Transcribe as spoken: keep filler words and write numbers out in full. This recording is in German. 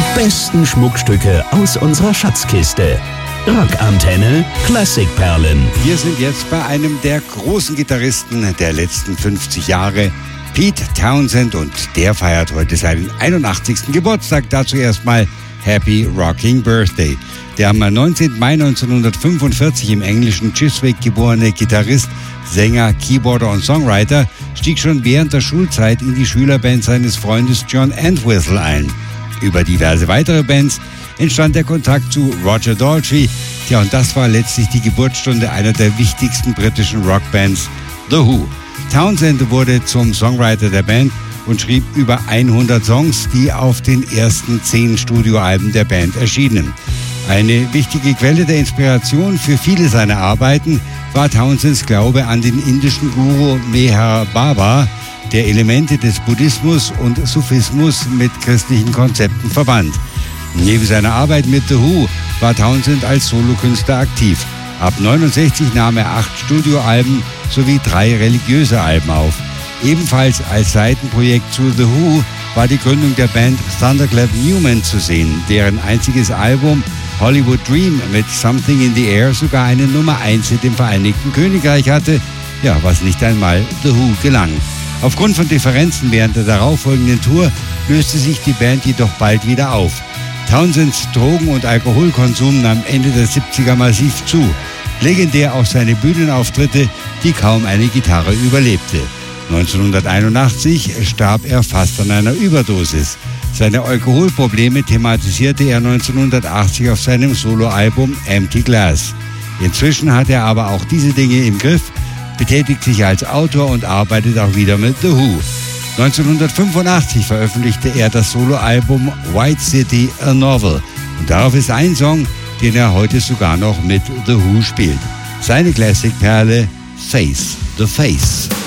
besten Schmuckstücke aus unserer Schatzkiste. Rockantenne Klassikperlen. Wir sind jetzt bei einem der großen Gitarristen der letzten fünfzig Jahre, Pete Townshend, und der feiert heute seinen einundachtzigsten Geburtstag. Dazu erstmal Happy Rocking Birthday. Der am neunzehnten Mai neunzehnhundertfünfundvierzig im englischen Chiswick geborene Gitarrist, Sänger, Keyboarder und Songwriter stieg schon während der Schulzeit in die Schülerband seines Freundes John Entwistle ein. Über diverse weitere Bands entstand der Kontakt zu Roger Daltrey. Ja, und das war letztlich die Geburtsstunde einer der wichtigsten britischen Rockbands, The Who. Townshend wurde zum Songwriter der Band und schrieb über hundert Songs, die auf den ersten zehn Studioalben der Band erschienen. Eine wichtige Quelle der Inspiration für viele seiner Arbeiten war Townsends Glaube an den indischen Guru Meher Baba, der Elemente des Buddhismus und Sufismus mit christlichen Konzepten verband. Neben seiner Arbeit mit The Who war Townshend als Solokünstler aktiv. Ab neunundsechzig nahm er acht Studioalben sowie drei religiöse Alben auf. Ebenfalls als Seitenprojekt zu The Who war die Gründung der Band Thunderclap Newman zu sehen, deren einziges Album Hollywood Dream mit Something in the Air sogar eine Nummer eins im Vereinigten Königreich hatte, ja, was nicht einmal The Who gelang. Aufgrund von Differenzen während der darauffolgenden Tour löste sich die Band jedoch bald wieder auf. Townsends Drogen- und Alkoholkonsum nahm Ende der siebziger massiv zu. Legendär auch seine Bühnenauftritte, die kaum eine Gitarre überlebte. neunzehnhunderteinundachtzig starb er fast an einer Überdosis. Seine Alkoholprobleme thematisierte er neunzehnhundertachtzig auf seinem Soloalbum Empty Glass. Inzwischen hat er aber auch diese Dinge im Griff, betätigt sich als Autor und arbeitet auch wieder mit The Who. neunzehnhundertfünfundachtzig veröffentlichte er das Soloalbum White City, a Novel. Und darauf ist ein Song, den er heute sogar noch mit The Who spielt. Seine Classic-Perle Face the Face.